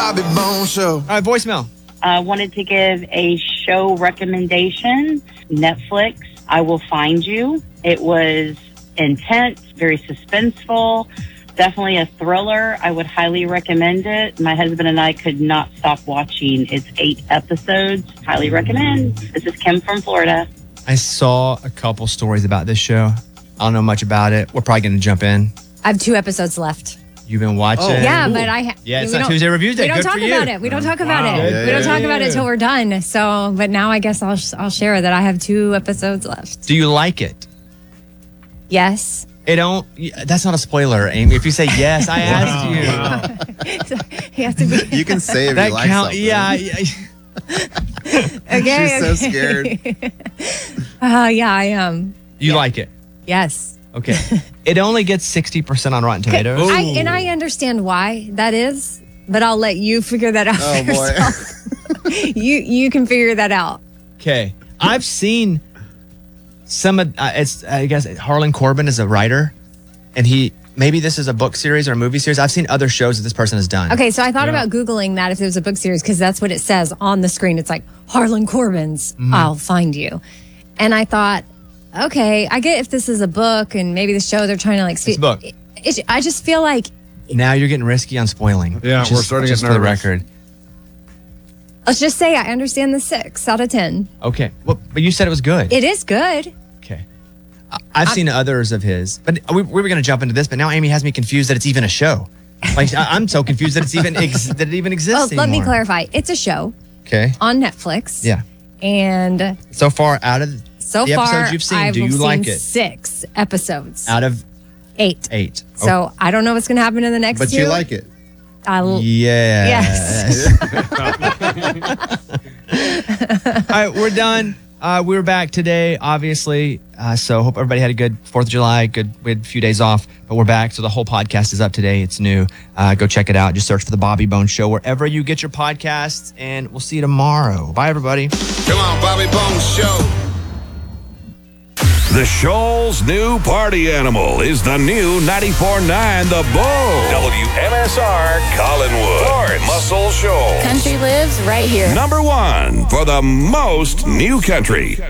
Bobby Bones Show. All right, voicemail. I wanted to give a show recommendation. Netflix, I Will Find You. It was intense, very suspenseful, definitely a thriller. I would highly recommend it. My husband and I could not stop watching. It's 8 episodes. Highly recommend. This is Kim from Florida. I saw a couple stories about this show. I don't know much about it. We're probably going to jump in. I have 2 episodes left. You've been watching? Yeah, but it's not Tuesday Reviews Day. We don't Good talk for you. about it. We don't talk about it. Yeah, we don't talk about it yeah. until we're done. So, but now I guess I'll share that I have 2 episodes left. Do you like it? Yes. That's not a spoiler, Amy. If you say yes, I asked you. You have to be. You can say if That you like something. Yeah. Okay. She's so scared. Yeah, I am. You like it? Yes. Okay. It only gets 60% on Rotten Tomatoes. I understand why that is, but I'll let you figure that out for yourself. You can figure that out. Okay. I've seen some of I guess Harlan Coben is a writer, and maybe this is a book series or a movie series. I've seen other shows that this person has done. Okay, so I thought about Googling that if it was a book series, because that's what it says on the screen. It's like Harlan Coben's I'll Find You. And I thought, okay, I get if this is a book and maybe the show they're trying to like It's a book. I just feel like Now you're getting risky on spoiling. Yeah, we're starting to just get for the nervous. record. let's just say I understand the 6 out of 10. Okay. Well, but you said it was good. It is good. Okay. I've seen others of his, but we were going to jump into this, but now Amy has me confused that it's even a show. Like I'm so confused that it's even that it even exists Well, let me anymore. clarify. It's a show Okay. on Netflix. Yeah. And So far out of so the far, episodes you've seen, I've do you seen like it? 6 episodes. Out of 8. 8. So I don't know what's going to happen in the next But 2. you like it. Yes. All right, we're done. We're back today, obviously. So hope everybody had a good 4th of July. We had a few days off, but we're back. So the whole podcast is up today. It's new. Go check it out. Just search for The Bobby Bones Show wherever you get your podcasts, and we'll see you tomorrow. Bye, everybody. Come on, Bobby Bones Show. The Shoal's new party animal is the new 94.9 The Bull. WMSR Collinwood. Lawrence. Muscle Shoals. Country lives right here. #1 for the most new country.